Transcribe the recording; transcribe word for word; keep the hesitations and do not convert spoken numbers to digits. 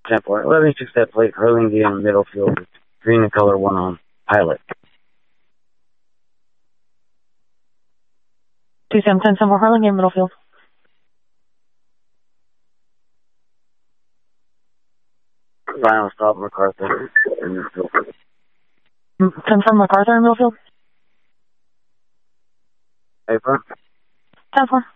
ten four. eleven six that plate, Hurlingham, middle field. Green in color, one on. Pilot. two seven ten seven four, Hurlingham, middle field. Final stop, MacArthur. In the field. Confirm MacArthur in middle field. Paper. ten four.